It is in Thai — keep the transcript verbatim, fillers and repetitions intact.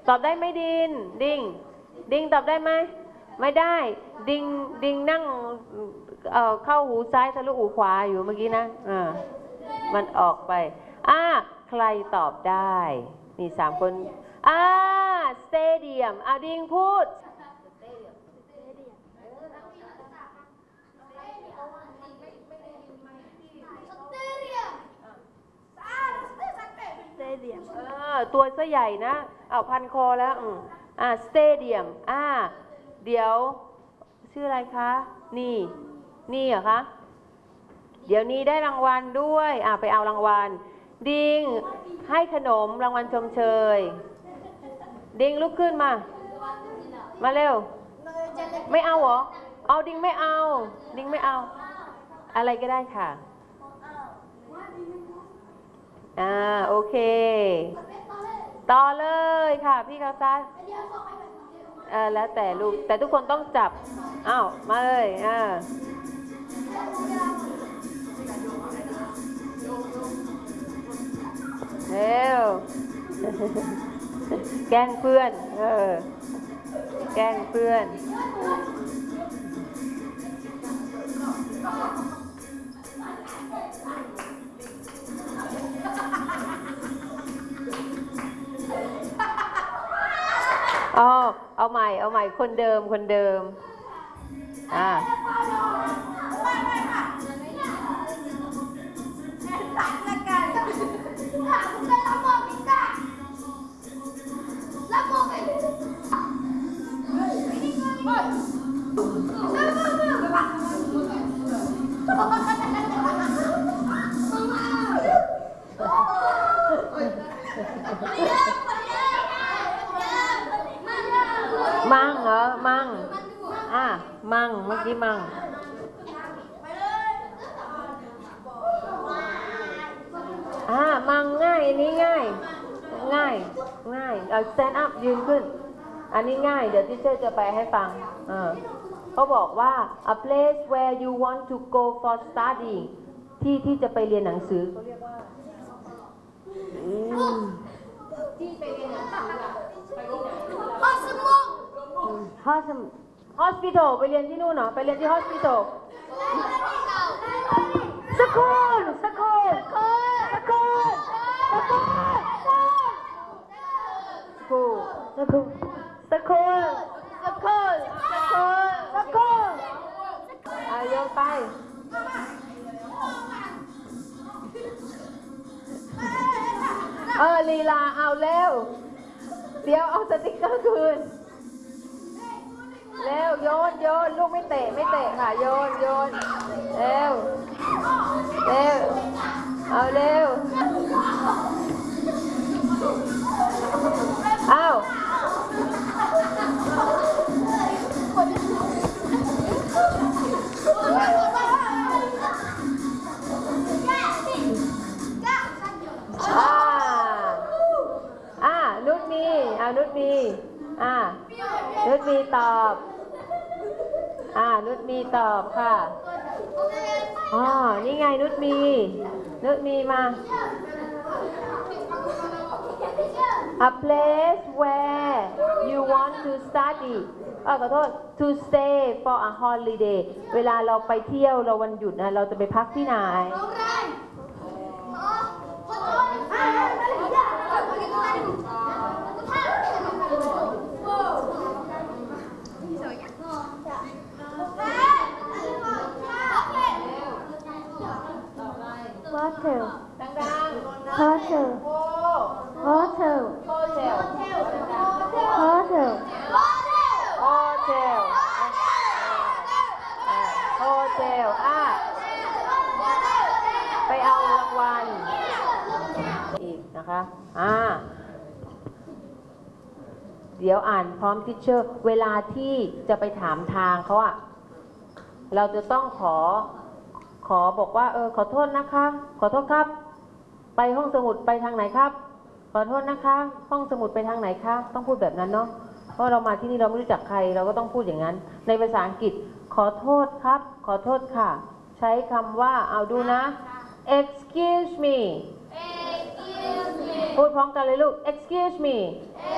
ตอบได้ไหมดินดิงดิงตอบได้ไหมไม่ได้ดิงดิงนั่งเอ่อเข้าหูซ้ายทะลุหูขวาอยู่เมื่อกี้นะอ่ามันออกไปอ่าใครตอบได้มีสามคนอ่าสเตเดียมเอาดิงพูดเออตัวซะใหญ่นะเอาพันคอแล้วอืมอ่าสเตเดียมอ่าเดี๋ยวชื่ออะไรคะนี่นี่เหรอคะเดี๋ยวนี้ได้รางวัลด้วยอ่าไปเอารางวัลดิงให้ขนมรางวัลชมเชยดิงลุกขึ้นมามาเร็วไม่เอาเหรอเอาดิงไม่เอาดิงไม่เอาอะไรก็ได้ค่ะอ่าโอเคต่อเลยค่ะพี่คาซัสเออแล้วแต่ลูกแต่ทุกคนต้องจับอ้าวมาเลยอ่าเร็วแกล้งเพื่อนเออแกล้งเพื่อนอ๋อเอาใหม่เอาใหม่คนเดิมคนเดิมอ่ามั่งเหรอมั่งอ่ะมั่งเมื่อกี้มั่งอ่ามั่งง่ายอันนี้ง่ายง่ายง่ายเอา stand up ยืนขึ้นอันนี้ง่ายเดี๋ยวที่เชอร์จะไปให้ฟังเออเขาบอกว่า a place where you want to go for study ที่ที่จะไปเรียนหนังสือเขาเรียกว่าที่ไปเรียนหนังสืออะไปที่ไหนฮอสฮอสพิทอลไปเรียนที่นู่นเหรอไปเรียนที่ฮอสพิทอลสกูลสกูลสกูลสกูลสกูลสกูลสกูลสกูลสกูลสกูลเอาโยนไปเออลีลาเอาเร็วเดี๋ยวเอาสติ๊กเกอร์คืนเร็วโยนโยนลูกไม่เตะไม่เตะค่ะโยนโยนเร็วเร็วเอาเร็วเอาอ่าอ่านุชมีอ่านุชมีอ่านุชมีตอบอ่านุชมีตอบค่ะอ๋อนี่ไงนุชมีนุชมีมา a place where you want to study เออขอโทษ to stay for a holiday เวลาเราไปเที่ยวเราวันหยุดนะเราจะไปพักที่ไหนHotel Hotel Hotel Hotel Hotel Hotel Hotel อ่ะไปเอารางวัลอีกนะคะอ่าเดี๋ยวอ่านพร้อมทิชเชอร์เวลาที่จะไปถามทางเขาอะเราจะต้องขอขอบอกว่าเออขอโทษนะคะขอโทษครับไปห้องสมุดไปทางไหนครับขอโทษนะคะห้องสมุดไปทางไหนคะต้องพูดแบบนั้นเนาะเพราะเรามาที่นี่เราไม่รู้จักใครเราก็ต้องพูดอย่างนั้นในภาษาอังกฤษขอโทษครับขอโทษค่ะใช้คำว่าเอาดูนะ excuse me พูดพร้อมกันเลยลูก excuse me